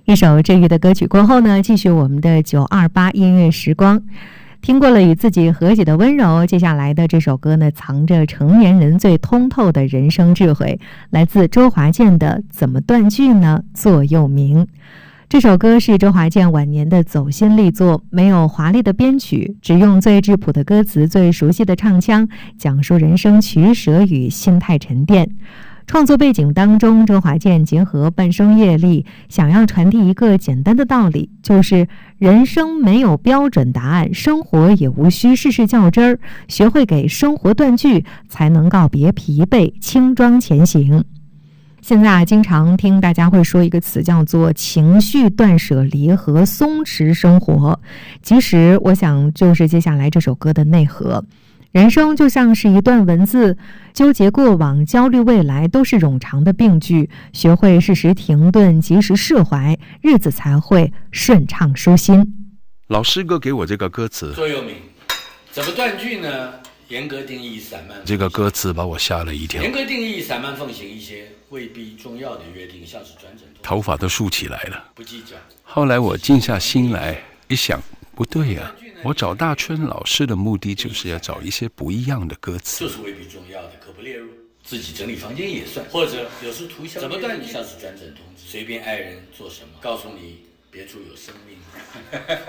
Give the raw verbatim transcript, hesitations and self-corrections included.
一首治愈的歌曲过后呢，继续我们的九二八音乐时光。听过了与自己和解的温柔，接下来的这首歌呢，藏着成年人最通透的人生智慧，来自周华健的《怎么断句呢？座右铭》。这首歌是周华健晚年的走心力作，没有华丽的编曲，只用最质朴的歌词、最熟悉的唱腔，讲述人生取舍与心态沉淀。创作背景当中，周华健结合半生阅历，想要传递一个简单的道理，就是人生没有标准答案，生活也无需事事较真儿，学会给生活断句，才能告别疲惫，轻装前行。现在啊，经常听大家会说一个词叫做情绪断舍离和松弛生活，其实我想就是接下来这首歌的内核。人生就像是一段文字，纠结过往，焦虑未来，都是冗长的病句，学会适时停顿，及时释怀，日子才会顺畅舒心。 老师哥给我这个歌词座右铭，怎么断句呢？严格定义散漫， 这个歌词把我吓了一跳。 严格定义散漫奉行一些未必重要的约定，像是转诊头发都竖起来了， 不计较。 后来我静下心来一想，不对呀、啊，我找大春老师的目的就是要找一些不一样的歌词， 就是未必重要的，可不列入。自己整理房间也算，或者有时图像怎么断句，像是转诊通知，随便爱人做什么，告诉你别处有生命。